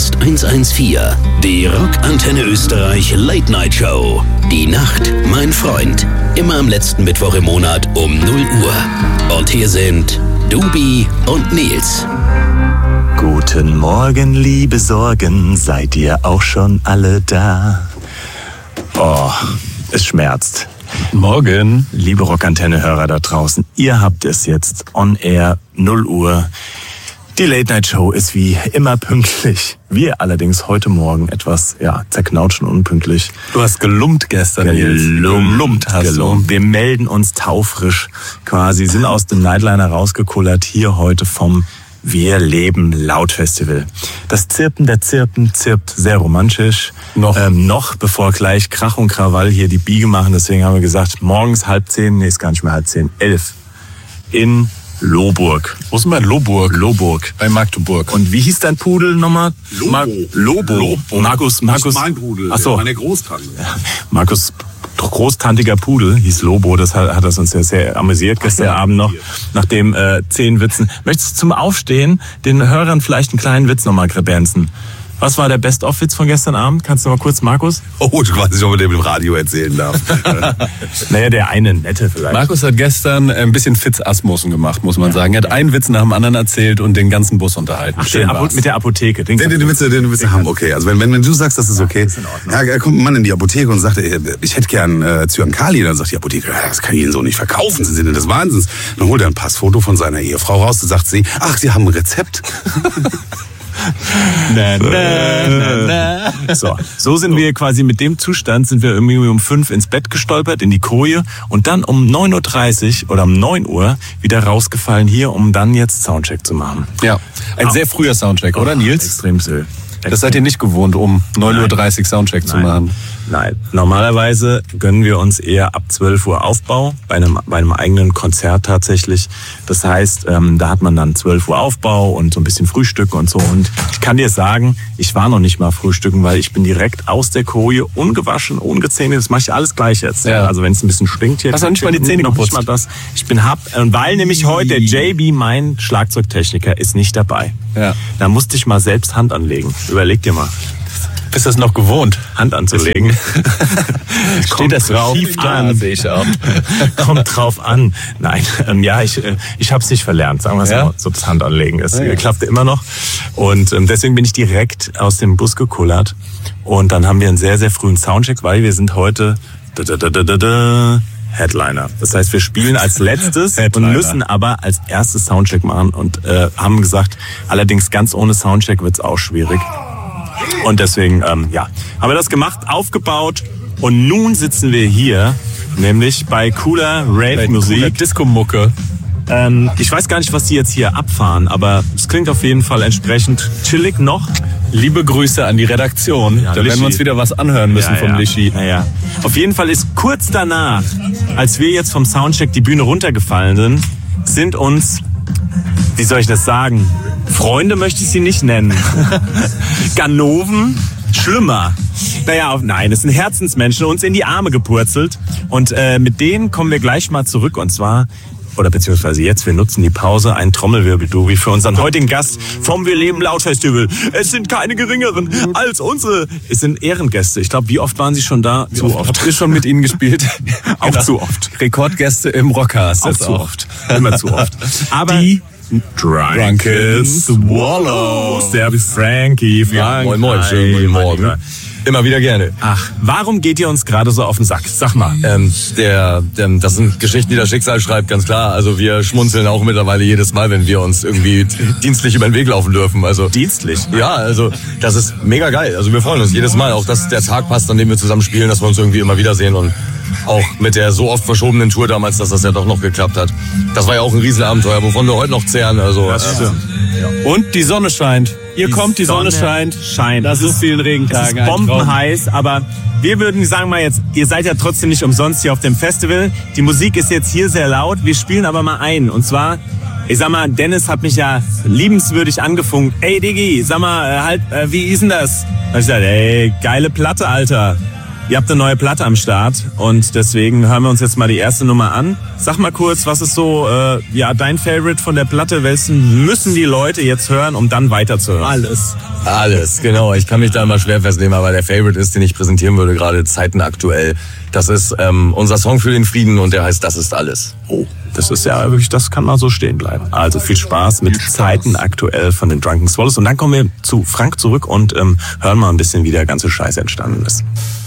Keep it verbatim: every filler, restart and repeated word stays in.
Podcast hundertvierzehn. Die Rockantenne Österreich Late Night Show. Die Nacht, mein Freund. Immer am letzten Mittwoch im Monat um null Uhr. Und hier sind Dubi und Nils. Guten Morgen, liebe Sorgen. Seid ihr auch schon alle da? Oh, es schmerzt. Morgen. Liebe Rockantenne-Hörer da draußen, ihr habt es jetzt on air, null Uhr. Die Late-Night-Show ist wie immer pünktlich. Wir allerdings heute Morgen etwas, ja, zerknautscht und unpünktlich. Du hast gelumpt gestern. Gelumpt, gelumpt hast gelumpt. du. Wir melden uns taufrisch quasi, sind aus dem Nightliner rausgekullert, hier heute vom Wir leben laut Festival. Das Zirpen der Zirpen zirpt sehr romantisch. Noch. Ähm, noch, bevor gleich Krach und Krawall hier die Biege machen. Deswegen haben wir gesagt, morgens halb zehn, nee, ist gar nicht mehr halb zehn, elf. In Lohburg. Wo ist denn bei Lohburg? Lohburg. Bei Magdeburg. Und wie hieß dein Pudel nochmal? Lobo. Mar- Lobo. Lobo. Markus, Markus. Das ist mein Pudel, Ach so. meine Großtante. Markus großtantiger Pudel hieß Lobo, das hat, hat das uns ja sehr amüsiert gestern ja, Abend noch, nach dem äh, zehn Witzen. Möchtest du zum Aufstehen den Hörern vielleicht einen kleinen Witz nochmal kredenzen? Was war der Best-of-Witz von gestern Abend? Kannst du mal kurz, Markus? Oh, ich weiß nicht, ob man dem im Radio erzählen darf. Naja, der eine nette vielleicht. Markus hat gestern ein bisschen Fitzasmussen gemacht, muss man sagen. Er hat einen Witz nach dem anderen erzählt und den ganzen Bus unterhalten. Ach, Schön den Apo- war's. mit der Apotheke. Den Den, den, den willst du, den willst du haben, okay. Also wenn, wenn, wenn du sagst, das ist okay. ist in Ordnung. Ja, kommt ein Mann in die Apotheke und sagt, ich hätte gern äh, Zyankali. Dann sagt die Apotheke, ja, das kann ich Ihnen so nicht verkaufen, Sie sind denn des Wahnsinns. Dann holt er ein Passfoto von seiner Ehefrau raus und sagt sie, ach, Sie haben ein Rezept. Na, na, na, na. So, so sind wir quasi mit dem Zustand, sind wir irgendwie um fünf ins Bett gestolpert, in die Koje und dann um neun Uhr dreißig oder um neun Uhr wieder rausgefallen hier, um dann jetzt Soundcheck zu machen. Ja, ein sehr früher Soundcheck, oder Nils? Extrem still. Das seid ihr nicht gewohnt, um neun Uhr dreißig Soundcheck zu Nein. machen. Nein, normalerweise gönnen wir uns eher ab zwölf Uhr Aufbau, bei einem, bei einem eigenen Konzert tatsächlich. Das heißt, ähm, da hat man dann zwölf Uhr Aufbau und so ein bisschen Frühstück und so. Und ich kann dir sagen, ich war noch nicht mal frühstücken, weil ich bin direkt aus der Koje, ungewaschen, ungezähnt. Das mache ich alles gleich jetzt. Ja. Also wenn es ein bisschen stinkt hier. Hast du noch nicht mal die Zähne noch geputzt? Nicht mal das. Ich bin hab, weil nämlich heute der J B, mein Schlagzeugtechniker, ist nicht dabei. Ja. Da musste ich mal selbst Hand anlegen. Überleg dir mal. Bist du das noch gewohnt? Hand anzulegen. Steht das drauf tief an. drin, sehe ich auch. Kommt drauf an. Nein, ähm, ja, ich, äh, ich habe es nicht verlernt, sagen wir es Ja? mal, so das Handanlegen. Es Ah, ja. klappte immer noch. Und ähm, deswegen bin ich direkt aus dem Bus gekullert. Und dann haben wir einen sehr, sehr frühen Soundcheck, weil wir sind heute da, da, da, da, da, da, Headliner. Das heißt, wir spielen als letztes und Headliner. müssen aber als erstes Soundcheck machen und äh, haben gesagt, allerdings ganz ohne Soundcheck wird's auch schwierig. Und deswegen, ähm, ja, haben wir das gemacht, aufgebaut und nun sitzen wir hier, nämlich bei cooler Rave-Musik. Disco-Mucke. Ähm, ich weiß gar nicht, was die jetzt hier abfahren, aber es klingt auf jeden Fall entsprechend chillig noch. Liebe Grüße an die Redaktion. Ja, da werden Lischi. wir uns wieder was anhören müssen Ja, vom ja. Lischi. Ja, ja. Auf jeden Fall ist kurz danach, als wir jetzt vom Soundcheck die Bühne runtergefallen sind, sind uns, wie soll ich das sagen, Freunde möchte ich sie nicht nennen. Ganoven, schlimmer. Naja, auf, nein, es sind Herzensmenschen, uns in die Arme gepurzelt. Und äh, mit denen kommen wir gleich mal zurück. Und zwar, oder beziehungsweise jetzt, wir nutzen die Pause, einen Trommelwirbel-Dubi für unseren heutigen Gast vom Wir leben laut Festival. Es sind keine geringeren als unsere. Es sind Ehrengäste. Ich glaube, wie oft waren Sie schon da? Zu oft. Habt ihr schon mit ihnen gespielt? Auch Genau. zu oft. Rekordgäste im Rockcast. Auch jetzt zu oft. Immer zu oft. Aber Die Drunken Swallows. Der Frankie, Frank. Moin, moin, schönen guten Morgen. Immer wieder gerne. Ach, warum geht ihr uns gerade so auf den Sack? Sag mal. Ähm, der, der, das sind Geschichten, die das Schicksal schreibt, ganz klar. Also wir schmunzeln auch mittlerweile jedes Mal, wenn wir uns irgendwie dienstlich über den Weg laufen dürfen. Also Dienstlich? ja, also das ist mega geil. Also wir freuen uns jedes Mal, auch dass der Tag passt, an dem wir zusammen spielen, dass wir uns irgendwie immer wiedersehen und auch mit der so oft verschobenen Tour damals, dass das ja doch noch geklappt hat. Das war ja auch ein Riesenabenteuer, wovon wir heute noch zehren. Also Das äh, stimmt. Und die Sonne scheint. Ihr Die kommt, die Sonne, Sonne scheint. scheint. Das ist vielen Es Regentagen. ist bombenheiß, aber wir würden sagen mal jetzt, ihr seid ja trotzdem nicht umsonst hier auf dem Festival. Die Musik ist jetzt hier sehr laut, wir spielen aber mal ein. Und zwar, ich sag mal, Dennis hat mich ja liebenswürdig angefunkt. Ey Diggi, sag mal, äh, halt, äh, wie ist denn das? Da hab ich gesagt, ey, geile Platte, Alter. Ihr habt eine neue Platte am Start und deswegen hören wir uns jetzt mal die erste Nummer an. Sag mal kurz, was ist so äh, ja dein Favorite von der Platte? Welchen müssen die Leute jetzt hören, um dann weiterzuhören? Alles. Alles, genau. Ich kann mich da immer schwer festnehmen, aber der Favorite ist, den ich präsentieren würde, gerade Zeiten aktuell. Das ist ähm, unser Song für den Frieden und der heißt Das ist alles. Oh, das ist ja wirklich, das kann mal so stehen bleiben. Also viel Spaß mit Zeiten aktuell von den Drunken Swallows. Und dann kommen wir zu Frank zurück und ähm, hören mal ein bisschen, wie der ganze Scheiß entstanden ist.